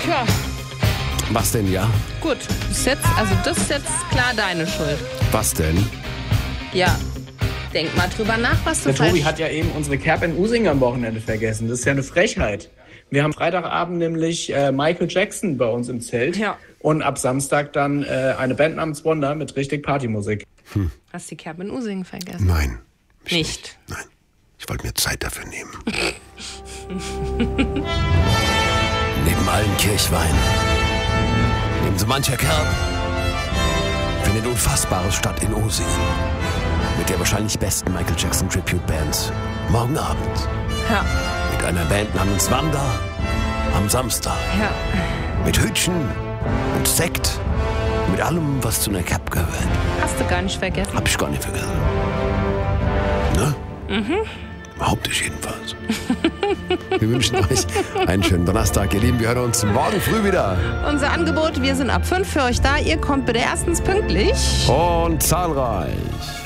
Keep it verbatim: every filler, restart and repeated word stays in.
Tja, Was denn, ja? gut. Das ist jetzt, also das ist jetzt klar deine Schuld. Was denn? Ja, denk mal drüber nach, was du Der falsch... Tobi hat ja eben unsere Cap in Using am Wochenende vergessen. Das ist ja eine Frechheit. Wir haben Freitagabend nämlich äh, Michael Jackson bei uns im Zelt. Ja. Und ab Samstag dann äh, eine Band namens Wonder mit richtig Partymusik. Hast die Kerbe in Usingen vergessen? Nein. ich Nicht. Nein. Ich wollte mir Zeit dafür nehmen. Neben allen Kirchweinen, neben so mancher Kerb, findet Unfassbares statt in Usingen. Mit der wahrscheinlich besten Michael Jackson Tribute Band morgen Abend. Ja, Mit einer Band namens Wanda am Samstag. ja. Mit Hütchen und Sekt. Mit allem, was zu einer Cap gehört. Hast du gar nicht vergessen. Hab ich gar nicht vergessen. Ne? Mhm. Behaupte ich jedenfalls. Wir wünschen euch einen schönen Donnerstag, ihr Lieben. Wir hören uns morgen früh wieder. Unser Angebot, wir sind ab fünf für euch da. Ihr kommt bitte erstens pünktlich. Und zahlreich.